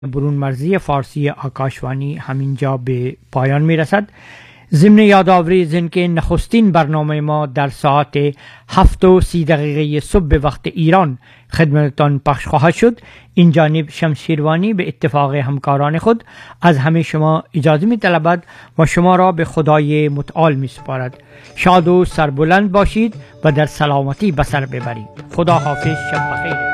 برون مرزی فارسی آکاشوانی همینجا به پایان می رسد. ضمن یادآوری از اینکه نخستین برنامه ما در ساعت 7:30 صبح به وقت ایران خدمتتان پخش خواهد شد. این جانب شمس شیروانی به اتفاق همکاران خود از همه شما اجازه می طلبد و شما را به خدای متعال می سپارد. شاد و سربلند باشید و در سلامتی بسر ببرید. خدا حافظ. شب بخیر.